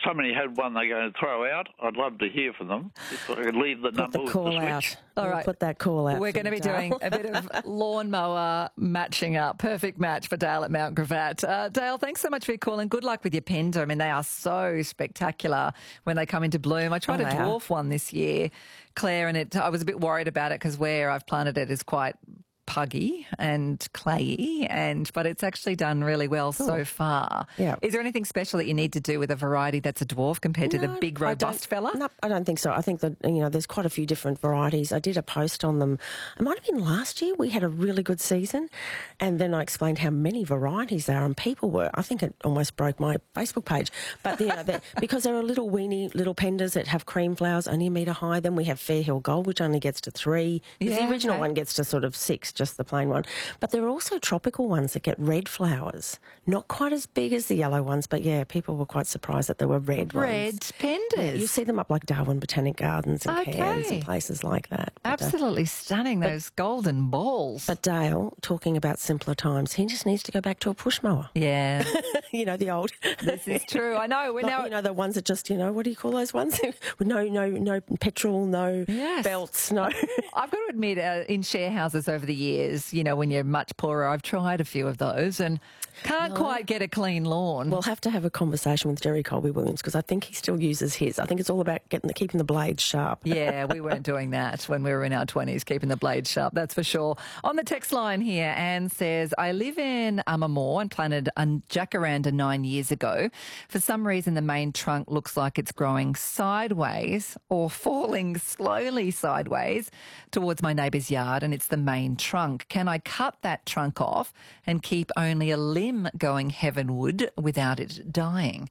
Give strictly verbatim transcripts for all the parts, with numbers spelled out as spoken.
somebody had one they're going to throw out, I'd love to hear from them. If I could leave the Put number the with call the switch. out. All We'll right. put that call out. We're for going to be Dale. doing a bit of lawnmower matching up. Perfect match for Dale at Mount Gravatt. Uh, Dale, thanks so much for your call and good luck with your pender. I mean, they are so spectacular when they come into bloom. I tried Oh, a they are. dwarf one this year, Claire, and it, I was a bit worried about it because where I've planted it is quite puggy and clayey, and but it's actually done really well so far. Yeah. Is there anything special that you need to do with a variety that's a dwarf compared to the No, big I robust don't- fella? No, I don't think so. I think that, you know, there's quite a few different varieties. I did a post on them. It might have been last year. We had a really good season. And then I explained how many varieties there are. And people were, I think it almost broke my Facebook page. But, you know, they're- because there are little weeny little penders that have cream flowers only a metre high. Then we have Fairhill Gold, which only gets to three. 'Cause Yeah, the original okay. one gets to sort of six, just the plain one. But there are also tropical ones that get red flowers. Not quite as big as the yellow ones, but yeah, people were quite surprised that there were red ones. Red penders. You see them up like Darwin Botanic Gardens and Okay. Cairns and places like that. But, uh, Absolutely stunning, those golden balls. but Dale, talking about simpler times, he just needs to go back to a push mower. yeah, You know, the old. this is true. I know. We're Not, now. you know, the ones that just, you know, what do you call those ones? With no, no, no petrol, no Yes. belts, no. I've got to admit, uh, in share houses over the years, you know, when you're much poorer, I've tried a few of those and can't quite get a clean lawn. We'll have to have a conversation with Jerry Colby Williams because I think he still uses his. I think it's all about getting the, keeping the blades sharp. yeah, we weren't doing that when we were in our twenties, keeping the blade sharp, that's for sure. On the text line here, Anne says, I live in Umamore and planted a jacaranda nine years ago. For some reason, the main trunk looks like it's growing sideways or falling slowly sideways towards my neighbour's yard, and it's the main trunk. Can I cut that trunk off and keep only a limb going heavenward without it dying?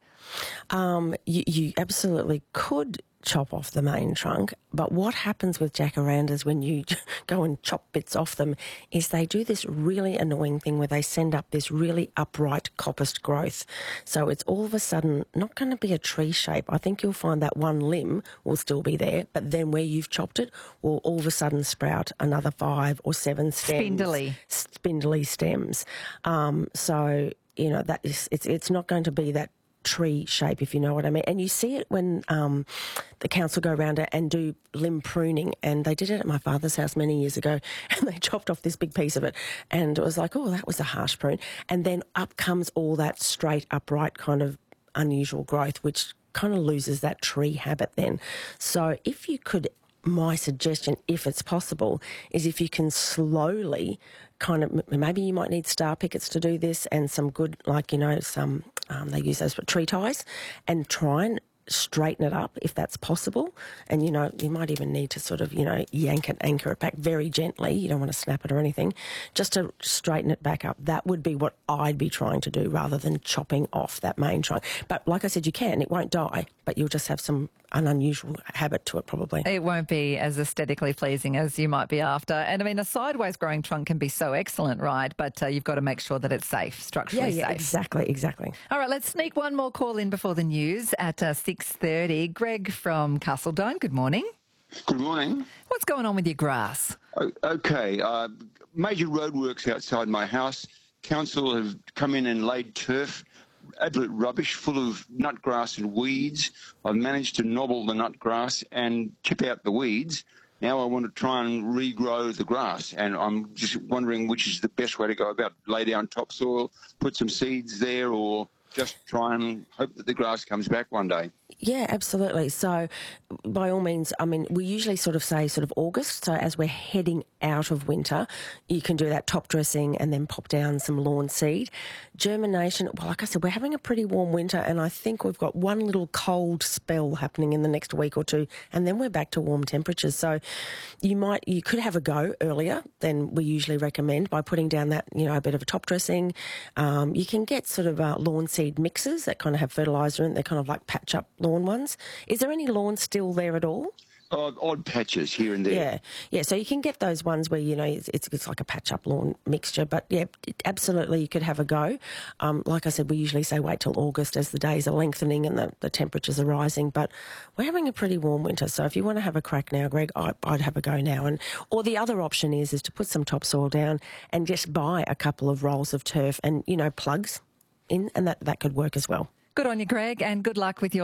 Um, you, you absolutely could chop off the main trunk, but what happens with jacarandas when you go and chop bits off them is they do this really annoying thing where they send up this really upright coppiced growth. So it's all of a sudden not going to be a tree shape. I think you'll find that one limb will still be there, but then where you've chopped it will all of a sudden sprout another five or seven stems. Spindly. Spindly stems. Um, so, you know, that is, it's, it's not going to be that tree shape, if you know what I mean. And you see it when um, the council go around and do limb pruning, and they did it at my father's house many years ago, and they chopped off this big piece of it, and it was like, oh, that was a harsh prune. And then up comes all that straight, upright kind of unusual growth, which kind of loses that tree habit then. So if you could, my suggestion, if it's possible, is if you can slowly kind of, maybe you might need star pickets to do this and some good, like, you know, some, um, they use those for tree ties, and try and straighten it up if that's possible. And, you know, you might even need to sort of, you know, yank it, anchor it back very gently. You don't want to snap it or anything, just to straighten it back up. That would be what I'd be trying to do rather than chopping off that main trunk. But like I said, you can, it won't die, but you'll just have some an unusual habit to it probably. It won't be as aesthetically pleasing as you might be after. And I mean, a sideways growing trunk can be so excellent, right? But uh, you've got to make sure that it's safe, structurally yeah, yeah, safe. exactly, exactly. All right, let's sneak one more call in before the news at uh, six thirty. Greg from Castledine, good morning. Good morning. What's going on with your grass? O- Okay, uh, major roadworks outside my house. Council have come in and laid turf, absolute rubbish, full of nutgrass and weeds. I've managed to nobble the nutgrass and chip out the weeds. Now I want to try and regrow the grass, and I'm just wondering which is the best way to go about. Lay down topsoil, put some seeds there, or just try and hope that the grass comes back one day. Yeah, absolutely. So by all means, I mean, we usually sort of say sort of August. So as we're heading out of winter, you can do that top dressing and then pop down some lawn seed. Germination, well, like I said, we're having a pretty warm winter, and I think we've got one little cold spell happening in the next week or two, and then we're back to warm temperatures. So you might, you could have a go earlier than we usually recommend by putting down that, you know, a bit of a top dressing. Um, you can get sort of uh, lawn seed mixes that kind of have fertiliser in it. They're kind of like patch up lawn ones. Is there any lawn still there at all? Oh, odd patches here and there. Yeah, yeah. So you can get those ones where, you know, it's, it's, it's like a patch-up lawn mixture. But, yeah, it, absolutely you could have a go. Um, like I said, we usually say wait till August as the days are lengthening and the, the temperatures are rising. But we're having a pretty warm winter. So if you want to have a crack now, Greg, I, I'd have a go now. And or the other option is is to put some topsoil down and just buy a couple of rolls of turf and, you know, plugs in, and that, that could work as well. Good on you, Greg, and good luck with your